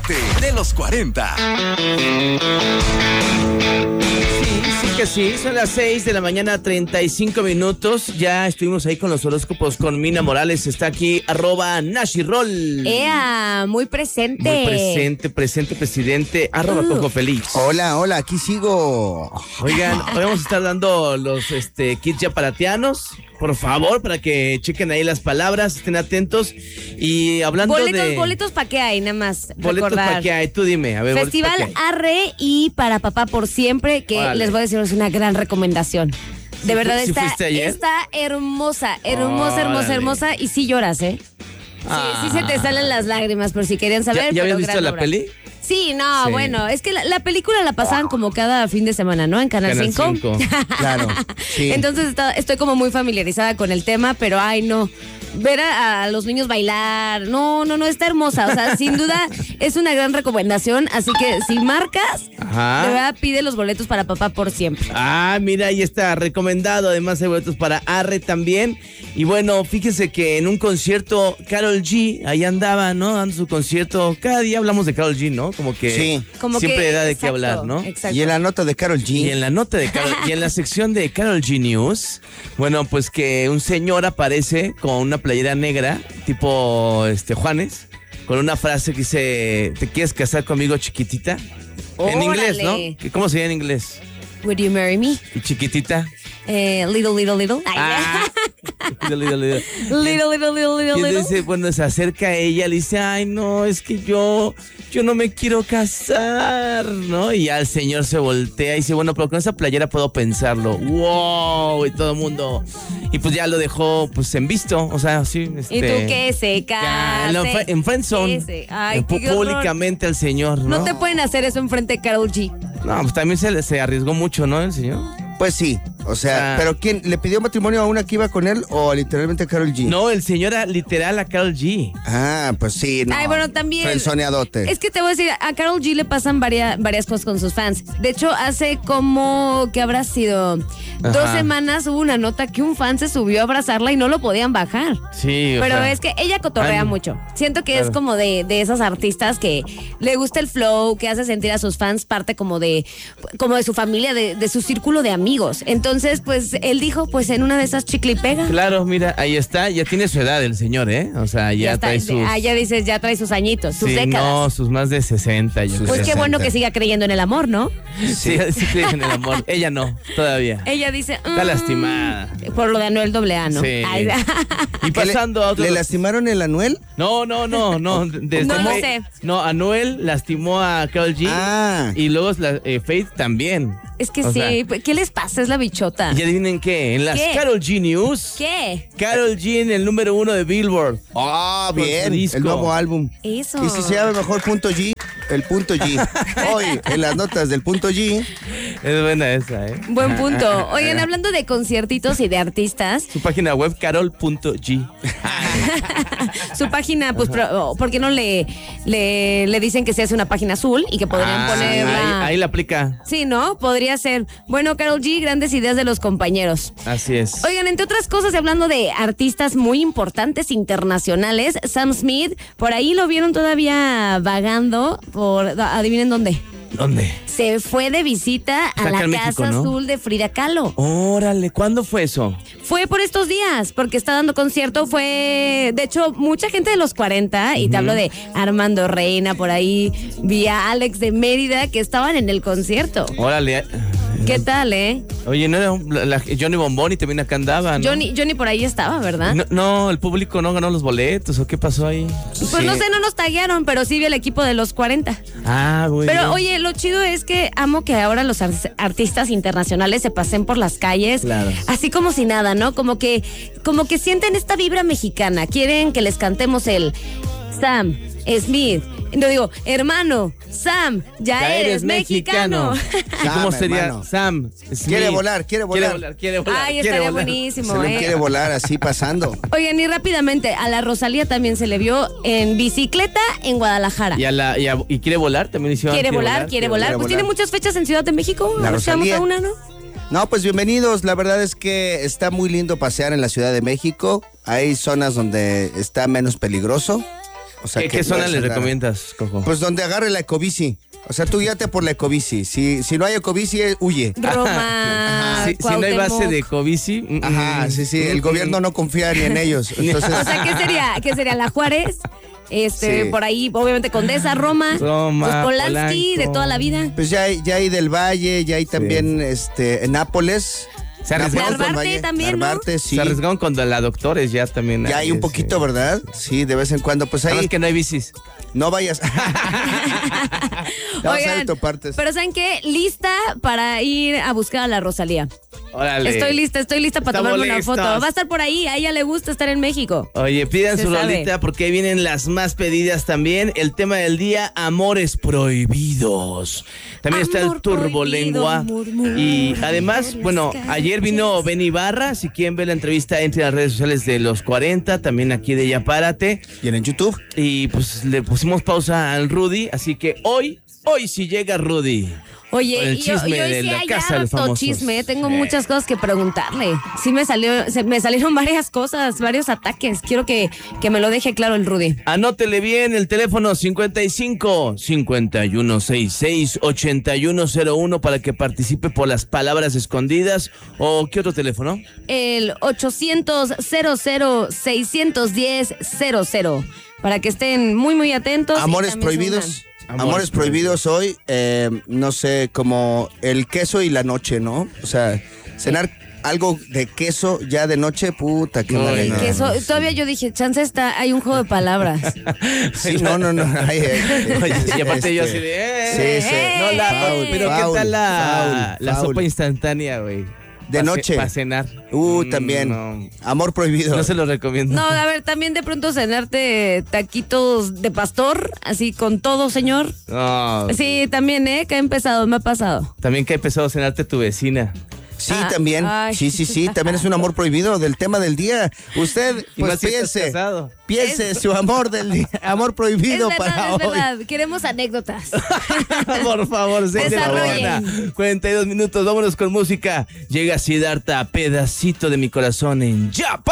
parte de los 40. Sí que sí, son las 6 de la mañana, 35 minutos. Ya estuvimos ahí con los horóscopos con Mina Morales. Está aquí, @Nashirol. ¡Ea! Muy presente. Muy presente, presidente. @Cojo Feliz. Hola, aquí sigo. Oigan, hoy vamos a estar dando los kits yaparateanos. Por favor, para que chequen ahí las palabras, estén atentos. Y hablando Boletos ¿para qué hay? Nada más boletos recordar. ¿para qué hay? Tú dime, a ver. Festival Arre y para Papá por Siempre, que Órale. les voy a decir, es una gran recomendación. De verdad, ¿Sí fuiste ayer? está hermosa, Órale. hermosa. Y sí lloras, ¿eh? Sí se te salen las lágrimas, por si querían saber. ¿Ya habías pero visto gran la obra. peli? Sí, no, Sí. bueno, es que la película la pasaban como cada fin de semana, ¿no? En Canal 5. Claro, sí. Entonces estoy como muy familiarizada con el tema, pero ay, no. Ver a los niños bailar, no, está hermosa. O sea, sin duda es una gran recomendación. Así que si marcas, Ajá. de verdad pide los boletos para Papá por Siempre. Ah, mira, ahí está, recomendado. Además hay boletos para Arre también. Y bueno, fíjense que en un concierto, Karol G, ahí andaba, ¿no? Dando su concierto. Cada día hablamos de Karol G, ¿no? Como que Sí. siempre da de qué exacto, hablar, ¿no? Exacto. Y en la nota de Karol G. Y en la nota de Karol, y en la sección de Karol G News, bueno, pues que un señor aparece con una playera negra, tipo Juanes, con una frase que dice: ¿te quieres casar conmigo, chiquitita? En inglés, ¿no? Órale. ¿Cómo se llama en inglés? Would you marry me? ¿Y chiquitita? Little. Ay, Ah. little. Y entonces, bueno, se acerca a ella, le dice: ay, no, es que yo no me quiero casar, ¿no? Y ya el señor se voltea y dice: bueno, pero con esa playera puedo pensarlo. ¡Wow! Y todo el mundo. Y pues ya lo dejó, pues, en visto. O sea, sí. ¿Y tú qué? Se Ya, case. en friendzone. Ese. Ay, qué horror. Públicamente al señor, ¿no? No te pueden hacer eso enfrente de Karol G. No, pues también se arriesgó mucho, ¿no? El señor. Pues sí, o sea, ¿pero quién le pidió matrimonio a una que iba con él o literalmente a Karol G? No, el señor era literal a Karol G. Ah, pues sí, no. Ay, bueno, también. Frenzoneadote. Es que te voy a decir, a Karol G le pasan varias cosas con sus fans. De hecho, hace como, ¿qué habrá sido? Ajá. 2 semanas hubo una nota que un fan se subió a abrazarla y no lo podían bajar. Sí, o Pero sea, es que ella cotorrea mucho. Siento que es como de esas artistas que le gusta el flow, que hace sentir a sus fans parte como de su familia, de su círculo de amigos. Entonces, pues, él dijo, pues, en una de esas chicle y pega. Claro, mira, ahí está, ya tiene su edad el señor, ¿eh? O sea, ya está, trae sus... ya dices, ya trae sus añitos, sus sí, décadas. no, sus más de 60. Yo Pues creo. qué bueno que siga creyendo en el amor, ¿no? Sí, sí cree en el amor. Ella no, todavía. Ella dice... Está lastimada. Por lo de Anuel AA, ¿no? Sí. Ay, Y pasando a otro... ¿Le lastimaron el Anuel? No. No lo sé. No, Anuel lastimó a Karol G. Ah. Y luego Faith también. es que O sí, sea, ¿qué les pasa? Es la bichota. y adivinen qué, en las ¿Qué? Karol G News. ¿Qué? Karol G en el número 1 de Billboard. Ah, Con bien, su disco. el nuevo álbum. Eso. Y si se llama mejor Punto G, el Punto G. Hoy, en las notas del Punto G. Es buena esa, ¿eh? Buen punto. Oigan, hablando de conciertitos y de artistas, Su página web, carol.g. su página, pues, ¿por qué no le dicen que se hace una página azul y que podrían ponerla? Ahí la aplica. Sí, ¿no? Podría ser. Bueno, Karol G, grandes ideas de los compañeros. Así es. Oigan, entre otras cosas, hablando de artistas muy importantes internacionales, Sam Smith, por ahí lo vieron todavía vagando adivinen dónde. ¿Dónde? Se fue de visita a Está la acá en Casa México, ¿no? Azul de Frida Kahlo. Órale, ¿cuándo fue eso? Fue por estos días, porque está dando concierto. Fue, de hecho, mucha gente de los 40, y te hablo de Armando Reina, por ahí vi a Alex de Mérida, que estaban en el concierto. Órale. ¿Qué tal, Oye, no era Johnny Bombón y también acá andaba, ¿no? Johnny por ahí estaba, ¿verdad? No, el público no ganó los boletos, ¿o qué pasó ahí? Pues no sé, no nos taguearon, pero sí vi el equipo de los 40. Ah, muy bien. Pero oye, lo chido es que amo que ahora los artistas internacionales se pasen por las calles, Claro. así como si nada, ¿no? Como que sienten esta vibra mexicana. Quieren que les cantemos el Sam Smith. No digo, hermano, Sam, ya eres mexicano. ¿Y cómo Sam, sería hermano. Sam Smith? Quiere volar. Quiere volar. Ay, quiere estaría volar. buenísimo, Se le quiere volar así pasando. Oigan, y rápidamente, a la Rosalía también se le vio en bicicleta en Guadalajara. ¿Y quiere volar? También hicieron Quiere volar. Pues tiene muchas fechas en Ciudad de México. La Escuchamos Rosalía. a una, ¿no? No, pues bienvenidos. La verdad es que está muy lindo pasear en la Ciudad de México. Hay zonas donde está menos peligroso. O sea, ¿Qué zona le recomiendas, Cojo? Pues donde agarre la ecobici. O sea, tú guíate por la ecobici. Si no hay ecobici, huye. Roma, si no hay base de ecobici. Ajá, sí. El gobierno no confía ni en ellos. Entonces... O sea, ¿qué sería? ¿La Juárez? Sí. Por ahí, obviamente, Condesa, Roma, pues Polanski, de toda la vida. Pues ya hay del Valle, ya hay también en Nápoles. Se arriesgaron Narvarte también, ¿no? Sí. Se arriesgaron con la Doctores ya también. Ya hay un poquito, ¿verdad? Sí, de vez en cuando. Pues ahí. Es que no hay bicis. No vayas. Oigan, pero ¿saben qué? Lista para ir a buscar a la Rosalía. Órale. Estoy lista para tomarme una foto. Va a estar por ahí, a ella le gusta estar en México. Oye, pidan su rolita porque ahí vienen las más pedidas también. El tema del día, amores prohibidos. También está el Turbolengua. Y además, bueno, ayer vino Ben Ibarra. Si quieren ver la entrevista, entre las redes sociales de los 40, también aquí de Ya Párate. Y en YouTube. Y pues le pusimos pausa al Rudy, así que hoy sí llega Rudy. Oye, el chisme y hoy de sí la hay casa de los famosos. chisme, tengo muchas cosas que preguntarle. Sí me salieron varias cosas, varios ataques. Quiero que me lo deje claro el Rudy. Anótele bien el teléfono 55 5166 8101 para que participe por las palabras escondidas. ¿O qué otro teléfono? El 800-00-610-00. Para que estén muy, muy atentos. Amores prohibidos. Amores prohibidos hoy, no sé, como el queso y la noche, ¿no? O sea, cenar algo de queso ya de noche, puta, qué mala. Queso, todavía yo dije, chance hay un juego de palabras. Sí, no. Y aparte yo así de... Sí. No, pero ¿qué tal la sopa instantánea, güey? De noche. Para cenar. También. No. Amor prohibido. No se lo recomiendo. No, a ver, también de pronto cenarte taquitos de pastor, así con todo, señor. No. Sí, también, que ha empezado, me ha pasado. También que ha empezado cenarte tu vecina. Sí, también. Ay. Sí. También es un amor prohibido del tema del día. Usted, pues piense su amor del día. Amor prohibido para hoy. Es verdad. Queremos anécdotas. Por favor, se desarrollen. 42 minutos, vámonos con música. Llega Siddhartha, pedacito de mi corazón en Ya.